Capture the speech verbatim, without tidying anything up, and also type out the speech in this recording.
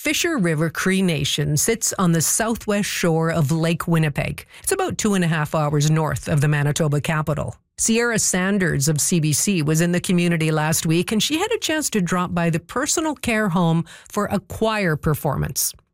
Fisher River Cree Nation sits on the southwest shore of Lake Winnipeg. It's about two and a half hours north of the Manitoba capital. Sierra Sanders of C B C was in the community last week, and she had a chance to drop by the personal care home for a choir performance.